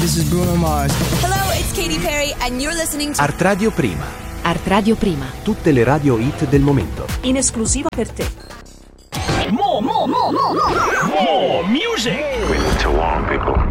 This is Bruno Mars. Hello, it's Katy Perry and you're listening to Art Radio Prima. Art Radio Prima. Tutte le radio hit del momento. In esclusiva per te. More music. We need to warn people.